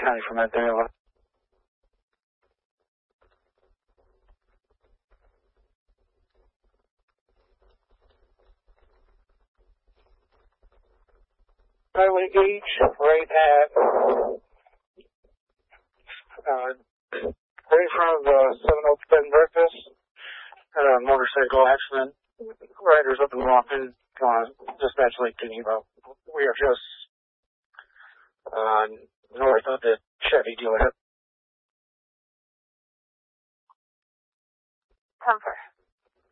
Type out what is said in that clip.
County from that day. Highway Beach, right at, right in front of the 7 Oak Bed and Breakfast. Motorcycle accident. Riders up and walking. Dispatch Lake Geneva. We are just north of the Chevy dealership. Comfort.